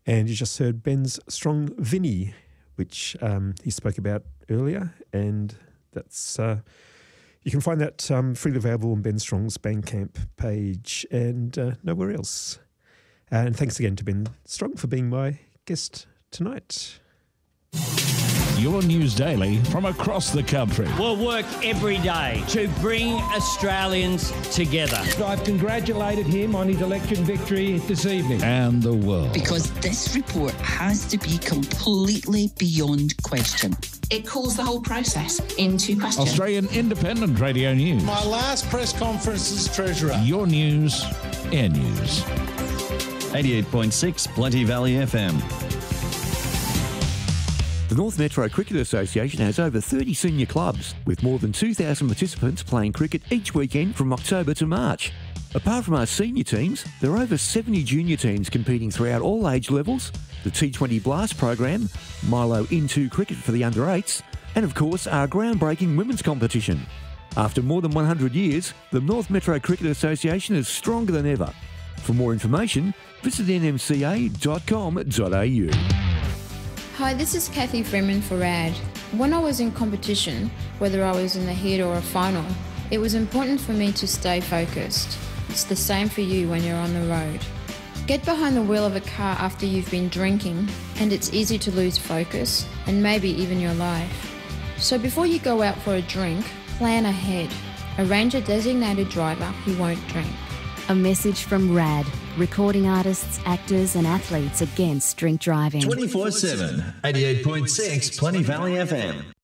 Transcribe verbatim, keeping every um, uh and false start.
And you just heard Ben's Strong Vinny, which um, he spoke about earlier. And that's uh, you can find that um, freely available on Ben Strong's Bandcamp page and uh, nowhere else. And thanks again to Ben Strong for being my guest tonight. Your news daily from across the country. We'll work every day to bring Australians together. I've congratulated him on his election victory this evening. And the world. Because this report has to be completely beyond question. It calls the whole process into question. Australian Independent Radio News. My last press conference as Treasurer. Your news, air news. eighty-eight point six Plenty Valley F M. The North Metro Cricket Association has over thirty senior clubs, with more than two thousand participants playing cricket each weekend from October to March. Apart from our senior teams, there are over seventy junior teams competing throughout all age levels, the T twenty Blast program, Milo In two cricket for the under eights, and of course our groundbreaking women's competition. After more than one hundred years, the North Metro Cricket Association is stronger than ever. For more information, visit n m c a dot com dot a u. Hi, this is Kathy Freeman for R A D. When I was in competition, whether I was in the heat or a final, it was important for me to stay focused. It's the same for you when you're on the road. Get behind the wheel of a car after you've been drinking, and it's easy to lose focus, and maybe even your life. So before you go out for a drink, plan ahead. Arrange a designated driver who won't drink. A message from R A D, recording artists, actors and athletes against drink driving. twenty-four seven, eighty-eight point six Plenty Valley F M.